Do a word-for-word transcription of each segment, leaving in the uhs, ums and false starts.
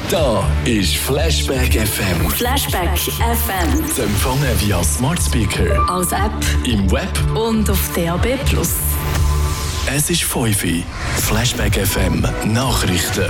Da ist Flashback F M. Flashback F M. Zu empfangen via Smart Speaker, Als App im Web und auf D A B plus. Es ist fünf Uhr. Flashback F M Nachrichten.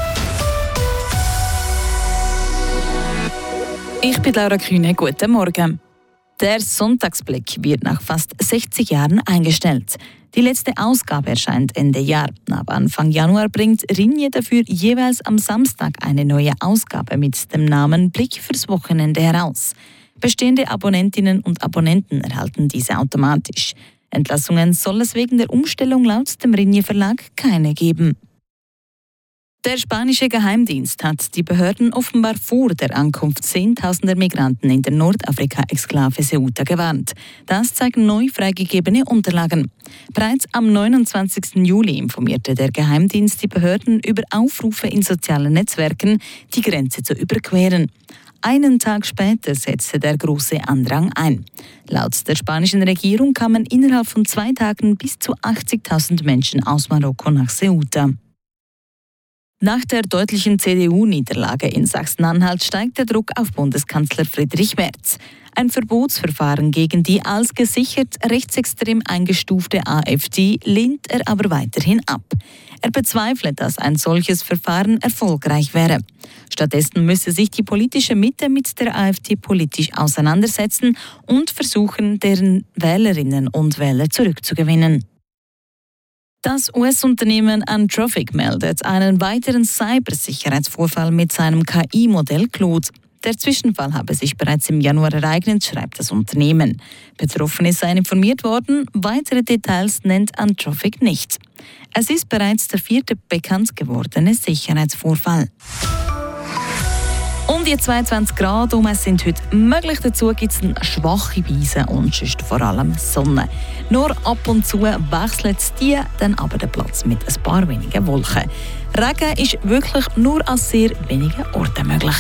Ich bin Laura Kühne, guten Morgen. Der Sonntagsblick wird nach fast sechzig Jahren eingestellt. Die letzte Ausgabe erscheint Ende Jahr. Ab Anfang Januar bringt Ringier dafür jeweils am Samstag eine neue Ausgabe mit dem Namen Blick fürs Wochenende heraus. Bestehende Abonnentinnen und Abonnenten erhalten diese automatisch. Entlassungen soll es wegen der Umstellung laut dem Ringier Verlag keine geben. Der spanische Geheimdienst hat die Behörden offenbar vor der Ankunft zehntausender Migranten in der Nordafrika-Exklave Ceuta gewarnt. Das zeigen neu freigegebene Unterlagen. Bereits am neunundzwanzigsten Juli informierte der Geheimdienst die Behörden über Aufrufe in sozialen Netzwerken, die Grenze zu überqueren. Einen Tag später setzte der große Andrang ein. Laut der spanischen Regierung kamen innerhalb von zwei Tagen bis zu achtzigtausend Menschen aus Marokko nach Ceuta. Nach der deutlichen C D U-Niederlage in Sachsen-Anhalt steigt der Druck auf Bundeskanzler Friedrich Merz. Ein Verbotsverfahren gegen die als gesichert rechtsextrem eingestufte AfD lehnt er aber weiterhin ab. Er bezweifelt, dass ein solches Verfahren erfolgreich wäre. Stattdessen müsse sich die politische Mitte mit der AfD politisch auseinandersetzen und versuchen, deren Wählerinnen und Wähler zurückzugewinnen. Das U S-Unternehmen Anthropic meldet einen weiteren Cybersicherheitsvorfall mit seinem K I-Modell Claude. Der Zwischenfall habe sich bereits im Januar ereignet, schreibt das Unternehmen. Betroffene seien informiert worden, weitere Details nennt Anthropic nicht. Es ist bereits der vierte bekannt gewordene Sicherheitsvorfall. Um die zweiundzwanzig Grad um es sind heute möglich. Dazu gibt es eine schwache Weise und sonst vor allem Sonne. Nur ab und zu wechselt die dann aber den Platz mit ein paar wenigen Wolken. Regen ist wirklich nur an sehr wenigen Orten möglich.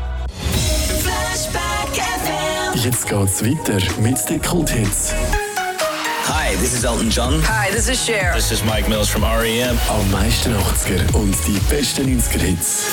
Jetzt geht's weiter mit den Kulthits. Hi, this is Elton John. Hi, this is Cher. This is Mike Mills from R E M. Am meisten achtziger und die besten neunziger Hits.